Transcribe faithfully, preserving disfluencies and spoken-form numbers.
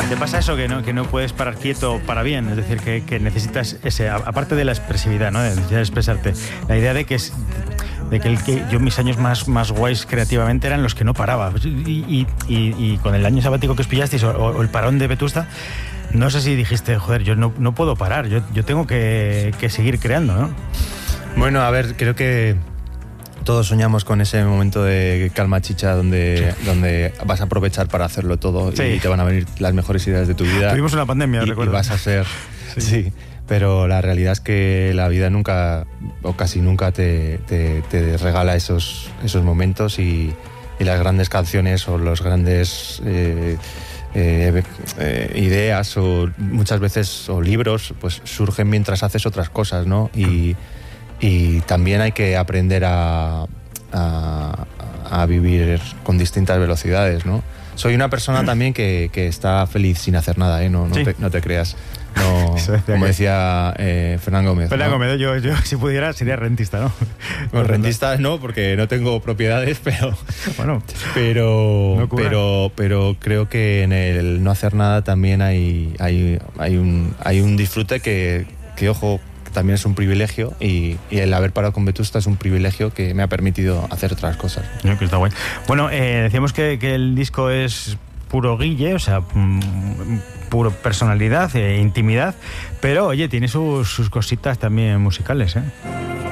¿Te pasa eso que no, que no puedes parar quieto para bien? Es decir, que, que necesitas ese, aparte de la expresividad, ¿no? De necesitar expresarte, la idea de que es... de que, el que yo mis años más, más guays creativamente eran los que no paraba y, y, y, y con el año sabático que os pillasteis o, o el parón de Vetusta, no sé si dijiste, joder, yo no, no puedo parar, yo, yo tengo que, que seguir creando, ¿no? Bueno, a ver, creo que todos soñamos con ese momento de calma chicha donde, sí. donde vas a aprovechar para hacerlo todo, sí. y te van a venir las mejores ideas de tu vida. Tuvimos una pandemia, y, recuerdo. Y vas a ser... sí. sí. Pero la realidad es que la vida nunca, o casi nunca, te, te, te regala esos, esos momentos y, y las grandes canciones o los grandes eh, eh, eh, ideas o muchas veces o libros pues surgen mientras haces otras cosas, ¿no? Y, y también hay que aprender a, a, a vivir con distintas velocidades, ¿no? Soy una persona también que, que está feliz sin hacer nada, ¿eh? No, no, sí. te, no te creas. No, como decía eh, Fernán Gómez. Fernán ¿no? Gómez, yo, yo si pudiera sería rentista, ¿no? Bueno, rentista no, porque no tengo propiedades, pero bueno, pero, no pero pero creo que en el no hacer nada también hay hay hay un hay un disfrute que, que ojo, también es un privilegio y, y el haber parado con Vetusta es un privilegio que me ha permitido hacer otras cosas. No, que está guay. Bueno, eh, decíamos que, que el disco es puro Guille, o sea, mm, puro personalidad e intimidad, pero oye, tiene sus, sus cositas también musicales, ¿eh?